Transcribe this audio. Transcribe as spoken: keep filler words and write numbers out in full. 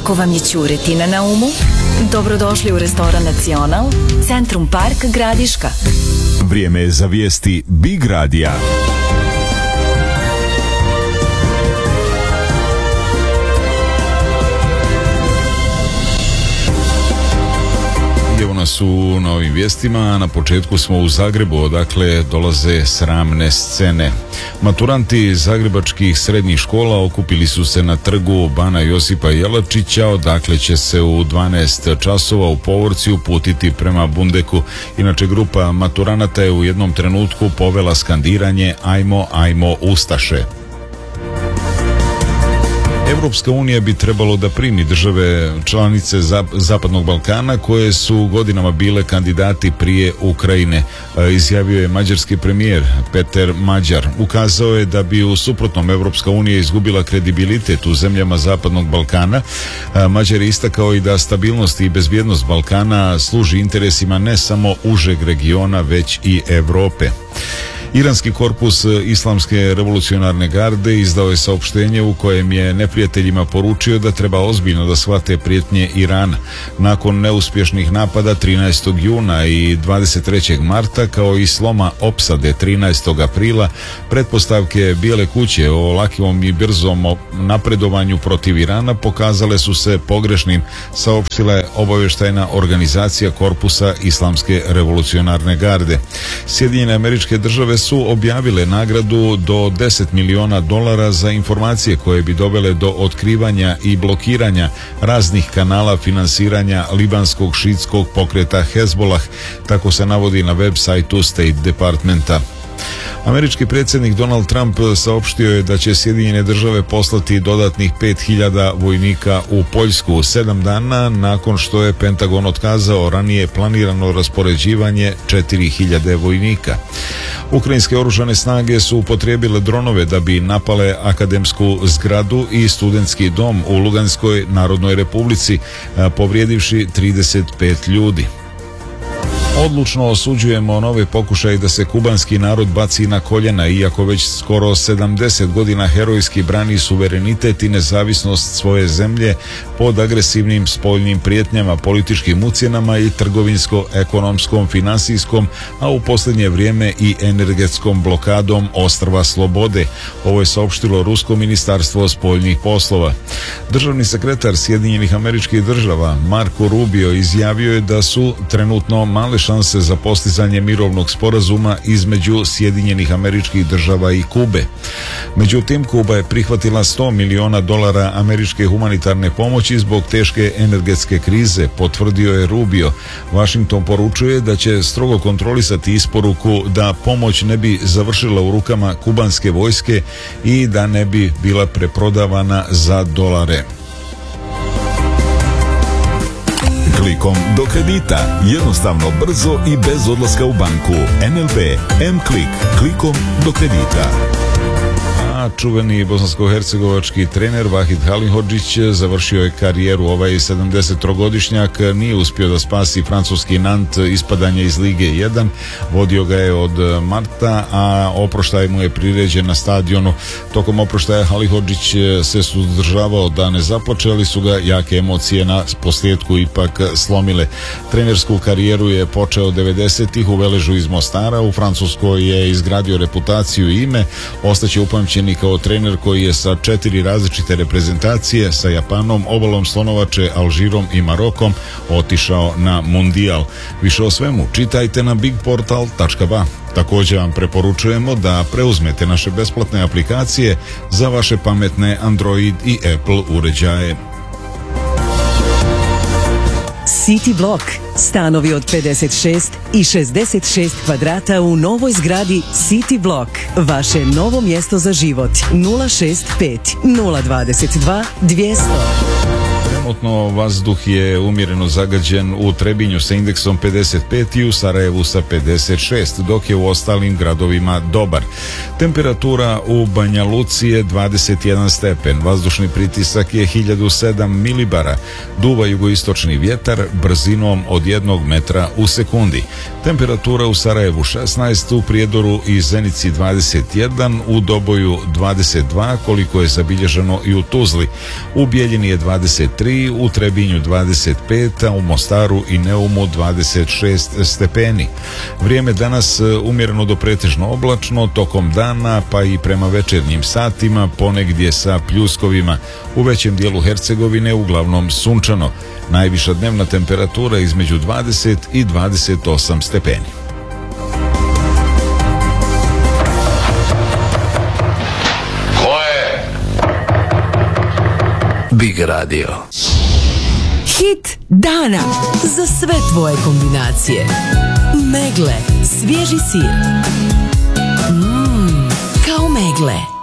Ako vam je ćuretina na umu, dobrodošli u restoran Nacional, Centrum Park Gradiška. Vrijeme je za vijesti Big Radija. Evo nas u novim vijestima. Na početku smo u Zagrebu, odakle dolaze sramne scene. Maturanti zagrebačkih srednjih škola okupili su se na trgu Bana Josipa Jelačića, odakle će se u dvanaest časova u povorci uputiti prema Bundeku. Inače, grupa maturanata je u jednom trenutku povela skandiranje "Ajmo, ajmo Ustaše". Evropska unija bi trebalo da primi države članice Zapadnog Balkana koje su godinama bile kandidati prije Ukrajine, izjavio je mađarski premijer Peter Mađar. Ukazao je da bi u suprotnom Evropska unija izgubila kredibilitet u zemljama Zapadnog Balkana. Mađar je istakao i da stabilnost i bezbjednost Balkana služi interesima ne samo užeg regiona, već i Evrope. Iranski korpus Islamske revolucionarne garde izdao je saopštenje u kojem je neprijateljima poručio da treba ozbiljno da shvate prijetnje Irana. Nakon neuspješnih napada trinaestog juna i dvadeset trećeg marta, kao i sloma opsade trinaestog aprila, pretpostavke Bijele kuće o lakivom i brzom napredovanju protiv Irana pokazale su se pogrešnim, saopštila je obavještajna organizacija korpusa Islamske revolucionarne garde. Sjedinjene Američke Države su objavile nagradu do deset miliona dolara za informacije koje bi dovele do otkrivanja i blokiranja raznih kanala finansiranja libanskog šiitskog pokreta Hezbollah, tako se navodi na web sajtu State Departmenta. Američki predsjednik Donald Trump saopštio je da će Sjedinjene Države poslati dodatnih pet hiljada vojnika u Poljsku sedam dana nakon što je Pentagon otkazao ranije planirano raspoređivanje četiri hiljade vojnika. Ukrajinske oružane snage su upotrijebile dronove da bi napale akademsku zgradu i studentski dom u Luganskoj Narodnoj Republici, povrijedivši trideset pet ljudi. Odlučno osuđujemo nove pokušaje da se kubanski narod baci na koljena, iako već skoro sedamdeset godina herojski brani suverenitet i nezavisnost svoje zemlje pod agresivnim spoljnim prijetnjama, političkim ucjenama i trgovinsko-ekonomskom, finansijskom, a u posljednje vrijeme i energetskom blokadom ostrva Slobode. Ovo je saopštilo Rusko ministarstvo spoljnih poslova. Državni sekretar Sjedinjenih Američkih Država Marco Rubio izjavio je da su trenutno male šanse za postizanje mirovnog sporazuma između Sjedinjenih Američkih Država i Kube. Međutim, Kuba je prihvatila sto miliona dolara američke humanitarne pomoći zbog teške energetske krize, potvrdio je Rubio. Washington poručuje da će strogo kontrolisati isporuku da pomoć ne bi završila u rukama kubanske vojske i da ne bi bila preprodavana za dolare. Klikom do kredita. Jednostavno, brzo i bez odlaska u banku. N L B M-Klik. Klikom do kredita. A čuveni bosansko-hercegovački trener Vahid Halihodžić završio je karijeru. Ovaj sedamdesettrogodišnjak nije uspio da spasi francuski Nant ispadanje iz Lige jedan. Vodio ga je od marta, a oproštaj mu je priređen na stadionu. Tokom oproštaja Halihodžić se suzdržavao da ne zaplače, ali su ga jake emocije na posljedku ipak slomile. Trenersku karijeru je počeo devedesetih u Veležu iz Mostara. U Francuskoj je izgradio reputaciju i ime. Ostaće upamćeni kao trener koji je sa četiri različite reprezentacije, sa Japanom, Obalom Slonovače, Alžirom i Marokom, otišao na Mundijal. Više o svemu čitajte na big portal tačka ba. Također vam preporučujemo da preuzmete naše besplatne aplikacije za vaše pametne Android i Apple uređaje. City Block. Stanovi od pedeset šest i šezdeset šest kvadrata u novoj zgradi City Block. Vaše novo mjesto za život. nula šest pet nula dvadeset dva dvjesto. Trenutno vazduh je umjereno zagađen u Trebinju sa indeksom pedeset pet i u Sarajevu sa pedeset šest, dok je u ostalim gradovima dobar. Temperatura u Banja Luci je dvadeset jedan stepen, vazdušni pritisak je hiljadu sedam milibara, duva jugoistočni vjetar brzinom od jednog metra u sekundi. Temperatura u Sarajevu šesnaest, u Prijedoru i Zenici dvadeset jedan, u Doboju dvadeset dva, koliko je zabilježeno i u Tuzli. U Bijeljini je dvadeset tri, tri, u Trebinju dvadeset pet, a u Mostaru i Neumu dvadeset šest stepeni. Vrijeme danas umjereno do pretežno oblačno, tokom dana pa i prema večernjim satima ponegdje sa pljuskovima. U većem dijelu Hercegovine uglavnom sunčano. Najviša dnevna temperatura između dvadeset i dvadeset osam stepeni. Ko je? Big Radio. Hit dana za sve tvoje kombinacije. Megle, svježi sir. Mmm, kao megle.